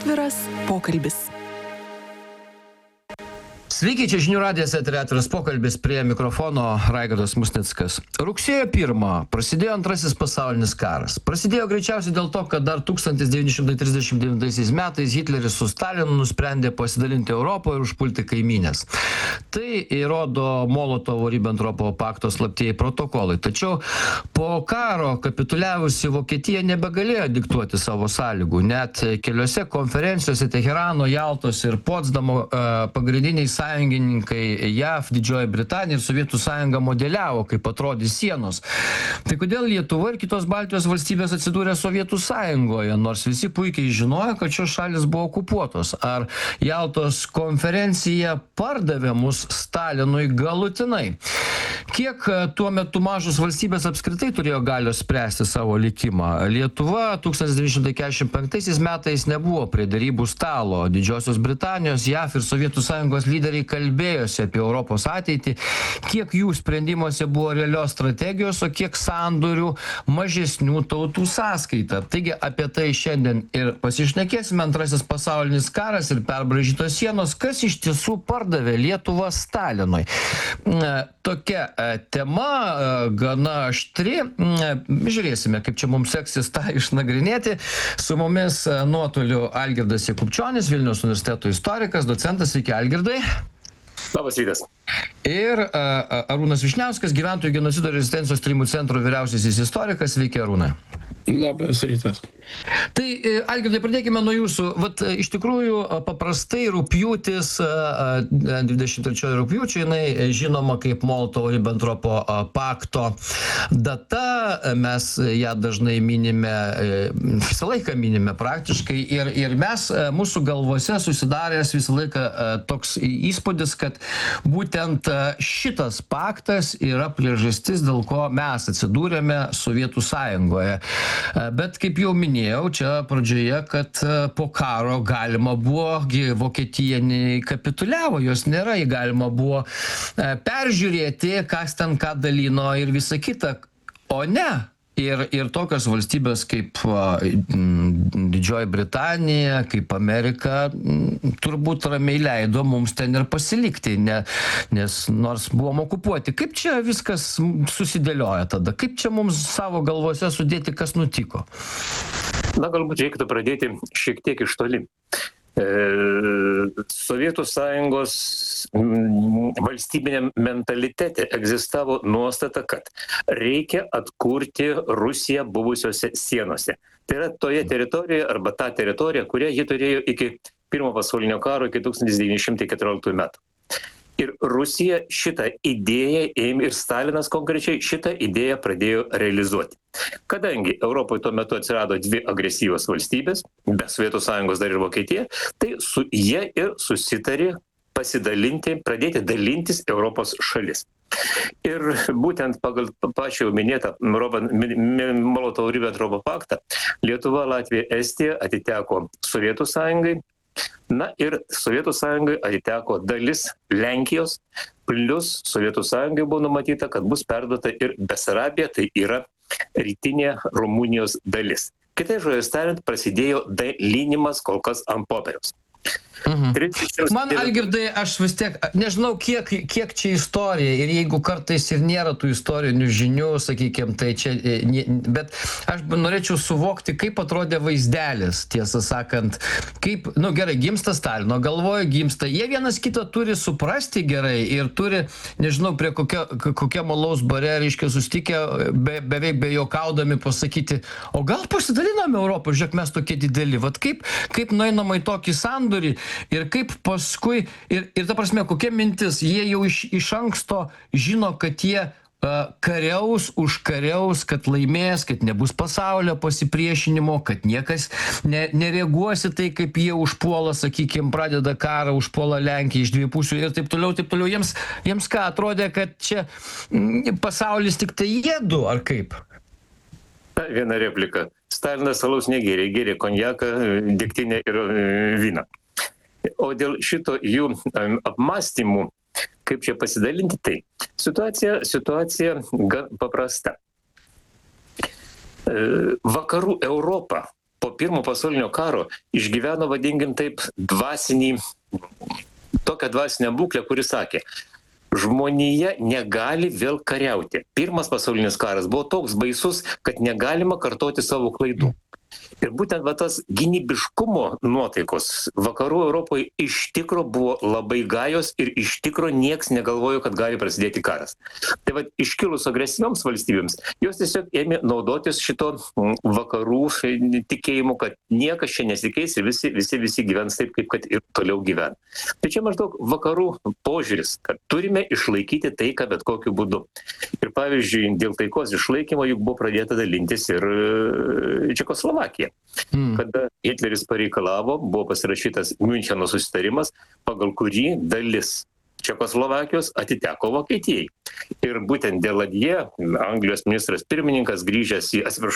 Atviras pokalbis. Sveiki, čia Žinių radijas, eteryje Atviras pokalbis, prie mikrofono Raigardas Musnickas. Rugsėjo 1 prasidėjo Antrasis pasaulinis karas. Prasidėjo greičiausiai dėl to, kad dar 1939 metais Hitleris su Stalinu nusprendė pasidalinti Europą ir užpulti kaimynės. Tai įrodo Molotovo-Ribbentropo pakto slaptieji protokolai. Tačiau po karo kapituliavusi Vokietija nebegalėjo diktuoti savo sąlygų. Net keliose konferencijose Teherano, Jaltos ir Potsdamo pagrindiniai sąjungininkai JAV, Didžioji Britanija ir Sovietų sąjunga modeliavo, kaip atrodys sienos. Tai kodėl Lietuva ir kitos Baltijos valstybės atsidūrė Sovietų sąjungoje, nors visi puikiai žinojo, kad šios šalis buvo okupuotos? Ar Jaltos konferencija pardavė mus Stalinui galutinai? Kiek tuo metu mažos valstybės apskritai turėjo galios spręsti savo likimą? Lietuva 1945 metais nebuvo prie derybų stalo. Didžiosios Britanijos, JAV ir Sovietų sąjungos lyderiai kalbėjosi apie Europos ateitį. Kiek jų sprendimuose buvo realios strategijos, o kiek sandorių mažesnių tautų sąskaita. Taigi apie tai šiandien ir pasišnekėsime. Antrasis pasaulinis karas ir perbraižytos sienos. Kas iš tiesų pardavė Lietuvą Stalinui? Tokia tema gana aštri. Žiūrėsime, kaip čia mums seksis tą išnagrinėti. Su mumis nuotoliu Algirdas Jakubčionis, Vilniaus universiteto istorikas, docentas. Sveiki, Algirdai. Labas rytas. Ir Arūnas Vyšniauskas, gyventojų genocido ir rezistencijos tyrimų centro vyriausiasis istorikas. Sveiki, Arūnai. Labas rytas. Tai, Algirdai, pradėkime nuo jūsų. Vat, iš tikrųjų, paprastai rugpjūtis, 23 rugpjūčio, jinai žinoma kaip Molotovo-Ribbentropo pakto data. Mes ją dažnai minime, visą laiką minime praktiškai. Ir mes, mūsų galvose susidaręs visą laiką toks įspūdis, kad būtent šitas paktas yra priežastis, dėl ko mes atsidūrėme Sovietų sąjungoje. Bet kaip jau minėjau čia pradžioje, kad po karo galima buvo, Vokietija kapituliavo, jos nėra, galima buvo peržiūrėti, kas ten ką dalino ir visa kita, o ne. Ir tokios valstybės kaip Didžioji Britanija, kaip Amerika, turbūt ramiai leido mums ten ir pasilikti, nes nors buvom okupuoti. Kaip čia viskas susidėlioja tada? Kaip čia mums savo galvose sudėti, kas nutiko? Na, galbūt reikėtų pradėti šiek tiek iš toli. Sovietų sąjungos valstybiniam mentalitete egzistavo nuostata, kad reikia atkurti Rusiją buvusiose sienose. Tai yra toje teritorijoje arba ta teritorija, kurią ji turėjo iki Pirmo pasaulinio karo, iki 1914 metų. Ir Rusija šitą idėją ėmė ir Stalinas konkrečiai šitą idėją pradėjo realizuoti. Kadangi Europoje tuo metu atsirado dvi agresyvios valstybės, be Sovietų sąjungos dar ir Vokietija, tai jie ir susitarė pasidalinti, pradėti dalintis Europos šalis. Ir būtent pagal pačią minėtą Molotovo-Ribbentropo paktą Lietuva, Latvija, Estija atiteko Sovietų sąjungai. Na ir Sovietų sąjungai atiteko dalis Lenkijos, plus Sovietų sąjungai buvo numatyta, kad bus perduota ir Besarabija, tai yra rytinė Rumunijos dalis. Kitai žodžiais tariant, prasidėjo dalinimas kol kas ant popieriaus. Man, Algirdai, aš vis tiek, nežinau, kiek čia istorija ir jeigu kartais ir nėra tų istorinių žinių, sakykime, tai čia, bet aš norėčiau suvokti, kaip atrodė vaizdelis, tiesą sakant, kaip, gerai, gimsta Stalino, galvoja gimsta, jie vienas kitą turi suprasti gerai ir turi, nežinau, prie kokia malaus bare, reiškia, sustikę, beveik bejuokaudami pasakyti, o gal pasidaliname Europą, žiūrėk, mes tokie dideli, vat kaip nueinama į tokį sandorį. Ir kaip paskui, ir ta prasme, kokia mintis, jie jau iš anksto žino, kad jie kariaus, užkariaus, kad laimės, kad nebus pasaulio pasipriešinimo, kad niekas nereaguosi tai, kaip jie užpuola, sakykime, pradeda karą, užpuola Lenkiją iš dviejų pusių ir taip toliau, taip toliau. Jiems ką, atrodė, kad čia pasaulis tik tai jie du, ar kaip? Viena replika. Stalinas alaus negėrė, gėrė konjaką, degtinę ir vyną. O dėl šito jų apmąstymų, kaip čia pasidalinti, tai situacija gan paprasta. Vakarų Europa po pirmo pasaulinio karo išgyveno, vadinkim taip, tokią dvasinę būklę, kuri sakė, žmonija negali vėl kariauti. Pirmas pasaulinis karas buvo toks baisus, kad negalima kartoti savo klaidų. Ir būtent tas gynybiškumo nuotaikos vakarų Europoje iš tikro buvo labai gajos ir iš tikro nieks negalvojo, kad gali prasidėti karas. Tai iškilus agresyvioms valstybėms, jos tiesiog ėmė naudotis šito vakarų tikėjimu, kad niekas čia nesikeis ir visi gyvens taip, kaip kad ir toliau gyvena. Tai čia maždaug vakarų požiūris, kad turime išlaikyti taiką bet kokiu būdu. Ir pavyzdžiui, dėl taikos išlaikymo juk buvo pradėta dalintis ir Čekoslovakija. Kada Hitleris pareikalavo, buvo pasirašytas Miuncheno susitarimas, pagal kurį dalis Čekoslovakijos atiteko Vokietijai. Ir būtent dėl Ladje, Anglijos ministras pirmininkas grįžęs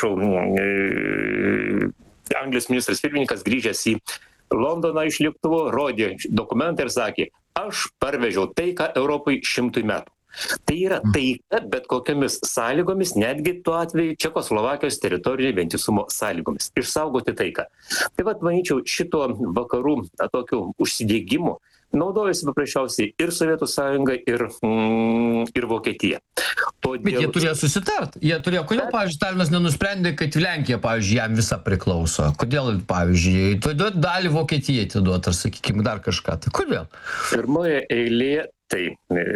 į Londoną iš lėktuvo, rodė dokumentą ir sakė, aš parvežiau taiką Europai 100 metų. Tai yra taika bet kokiamis sąlygomis, netgi tuo atveju Čekoslovakijos teritorinio vientisumo sąlygomis. Išsaugoti taiką. Tai manyčiau, šito vakarų tokių užsidėgymų naudojasi paprasčiausiai ir Sovietų sąjunga, ir Vokietija. Bet jie turėjo susitart. Kodėl, pavyzdžiui, Stalinas nenusprendė, kad Lenkija, pavyzdžiui, jam visą priklauso? Kodėl, pavyzdžiui, dalį Vokietijai atiduot, ar, sakykime, dar kažką? Tai kodėl? Pirmoje eilėje tai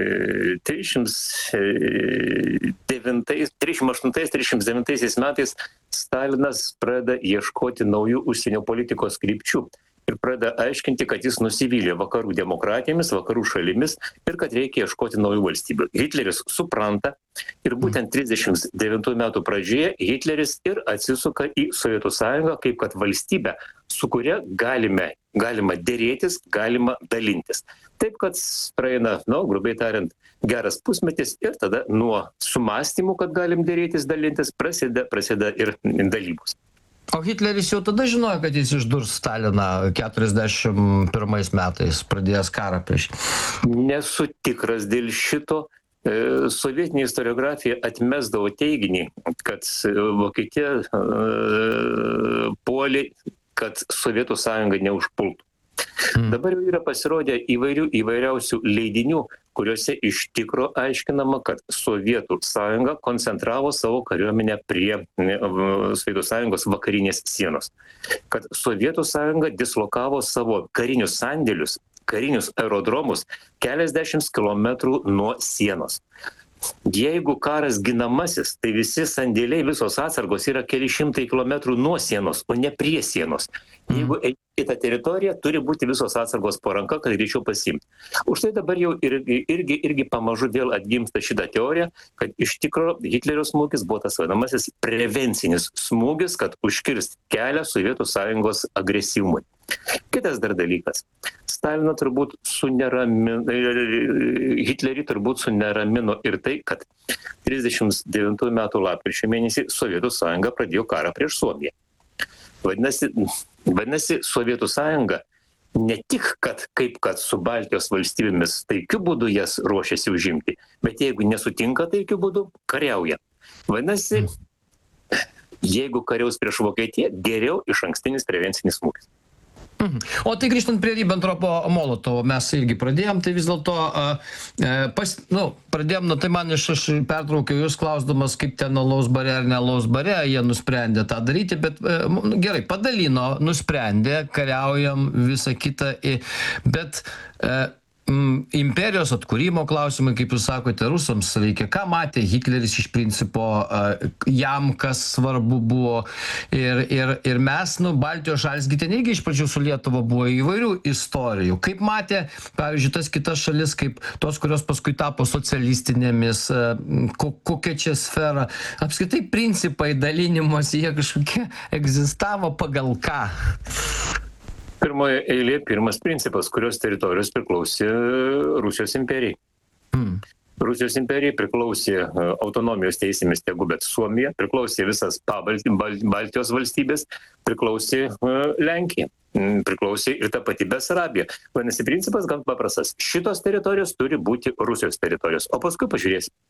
308-309 metais Stalinas pradeda ieškoti naujų užsienio politikos krypčių ir pradeda aiškinti, kad jis nusivylė vakarų demokratijomis, vakarų šalimis ir kad reikia ieškoti naujų valstybių. Hitleris supranta ir būtent 39 metų pradžioje Hitleris ir atsisuka į Sovietų sąjungą kaip kad valstybę, su kuria galima dėrėtis, galima dalintis. Taip, kad praeina, grubiai tariant, geras pusmetis ir tada nuo sumastymų, kad galim dėrėtis, dalintis, prasideda ir dalybos. O Hitleris jau tada žinojo, kad jis išdurs Staliną 41 metais, pradėjęs karą prieš. Nesu tikras dėl šito. Sovietinė istoriografija atmesdavo teiginį, kad Vokietija puolė, kad Sovietų sąjunga neužpultų. Dabar jau yra pasirodę įvairiausių leidinių, kuriuose iš tikro aiškinama, kad Sovietų sąjunga koncentravo savo kariuomenę prie Sovietų sąjungos vakarinės sienos. Kad Sovietų sąjunga dislokavo savo karinius sandėlius, karinius aerodromus keliasdešimt kilometrų nuo sienos. Jeigu karas ginamasis, tai visi sandėliai, visos atsargos yra keli šimtai kilometrų nuo sienos, o ne prie sienos. Jeigu į tą teritoriją, turi būti visos atsargos po ranka, kad greičiau pasiimti. Už tai dabar jau irgi pamažu vėl atgimsta šitą teoriją, kad iš tikro Hitlerio smūgis buvo tas vadinamasis prevencinis smūgis, kad užkirst kelią Sovietų sąjungos agresyvumui. Kitas dar dalykas. Staliną Hitlerį turbūt suneramino ir tai, kad 39 metų lapkričio mėnesį Sovietų sąjunga pradėjo karą prieš Suomiją. Vadinasi, Sovietų sąjunga ne tik, kaip su Baltijos valstybėmis taikiu būdu jas ruošiasi užimti, bet jeigu nesutinka taikiu būdu, kariauja. Vadinasi, jeigu kariaus prieš Vokietiją, geriau išankstinis prevencinis smūgis. O tai grįžtant prie Ribbentropo-Molotovo, mes irgi pradėjom, tai vis dėlto pradėjom, tai man aš pertraukiau jūs klausdamas, kaip ten alaus bare ar ne alaus bare, jie nusprendė tą daryti, bet gerai, padalino, nusprendė, kariaujam visą kitą, bet imperijos atkūrimo klausimai, kaip jūs sakote, rusams reikia. Ką matė Hitleris iš principo, jam kas svarbu buvo. Ir mes, Baltijos šalis, ten irgi iš pradžių su Lietuva buvo įvairių istorijų. Kaip matė, pavyzdžiui, tas kitas šalis, kaip tos, kurios paskui tapo socialistinėmis, kokia čia sfera. Apskritai principai dalinimosi, jie kažkokie egzistavo pagal ką? Pirmoje eilėje pirmas principas, kurios teritorijos priklausė Rusijos imperijai. Rusijos imperijai priklausė autonomijos teisėmis bet Suomija, priklausė visas Baltijos valstybės, priklausė Lenkija, priklausė ir ta pati Besarabija. Vadinasi, principas gan paprastas. Šitos teritorijos turi būti Rusijos teritorijos, o paskui pažiūrėsime.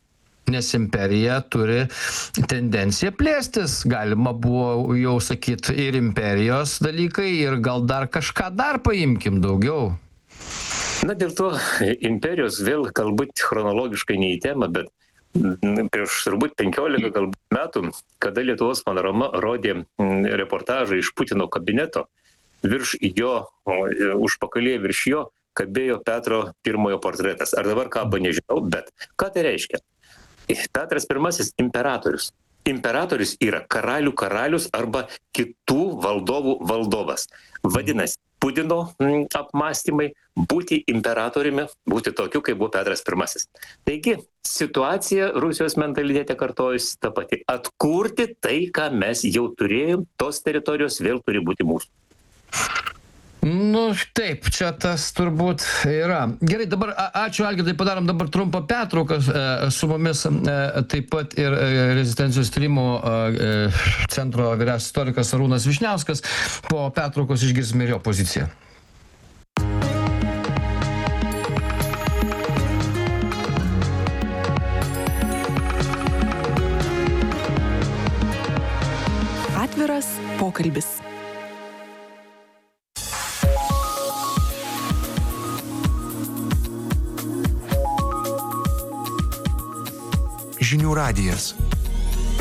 nes imperija turi tendenciją plėstis. Galima buvo jau sakyt ir imperijos dalykai, ir gal dar kažką dar paimkim daugiau. Na, dėl to imperijos vėl galbūt chronologiškai ne į temą, bet prieš turbūt 15 galbūt metų, kada Lietuvos panorama rodė reportažą iš Putino kabineto, virš jo, užpakalėje virš jo, kabėjo Petro I portretas. Ar dabar kabo nežinau, bet ką tai reiškia? Petras I imperatorius. Imperatorius yra karalių karalius arba kitų valdovų valdovas. Vadinasi, Putino apmąstymai būti imperatoriumi, būti tokiu, kaip buvo Petras I. Taigi, situacija Rusijos mentalitete kartojasi ta pati. Atkurti tai, ką mes jau turėjom, tos teritorijos vėl turi būti mūsų. Nu, taip, čia tas turbūt yra. Gerai, dabar ačiū Algirdai, padarom dabar trumpą pertrauką. Su mumis taip pat ir Rezistencijos tyrimų centro vyriausias istorikas Arūnas Vyšniauskas. Po pertraukos išgirsime ir jo poziciją. Atviras pokalbis. Žinių radijas.